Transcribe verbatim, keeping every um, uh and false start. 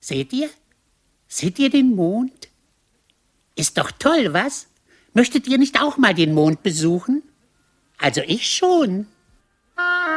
Seht ihr? Seht ihr den Mond? Ist doch toll, was? Möchtet ihr nicht auch mal den Mond besuchen? Also ich schon.